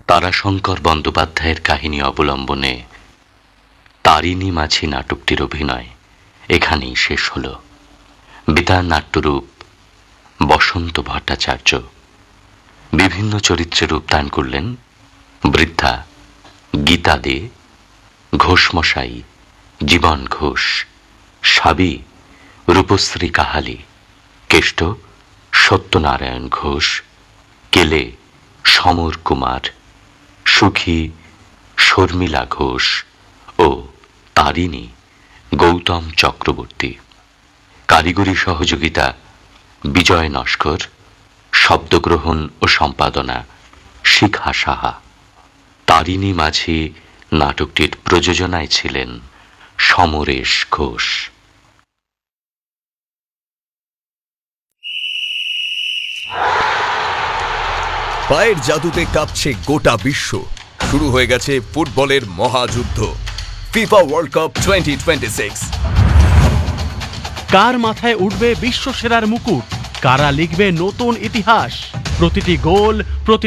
তারাশঙ্কর বন্দ্যোপাধ্যায়ের কাহিনী অবলম্বনে তারিণী মাঝি নাটকটির অভিনয় এখানেই শেষ হল। বেতার নাট্যরূপ বসন্ত ভট্টাচার্য। বিভিন্ন চরিত্রে রূপদান করলেন বৃদ্ধা গীতা দে, ঘোষমশাই জীবন ঘোষ, সাবি রূপশ্রী কাহালি, কেষ্ট সত্যনারায়ণ ঘোষ, কেলে সমর কুমার, সুখী শর্মিলা ঘোষ ও তারিণী গৌতম চক্রবর্তী। কারিগরি সহযোগিতা বিজয় নস্কর, শব্দগ্রহণ ও সম্পাদনা শিখা সাহা। তারিণী মাঝি নাটকটির প্রযোজনায় ছিলেন সমরেশ ঘোষ। পায়ের জাদুতে কাঁপছে গোটা বিশ্ব। শুরু হয়ে গেছে ফুটবলের মহাযুদ্ধ, ফিফা ওয়ার্ল্ড কাপ 2026। কার মাথায় উঠবে বিশ্বসেরার মুকুট, কারা লিখবে নতুন ইতিহাস, প্রতিটি গোল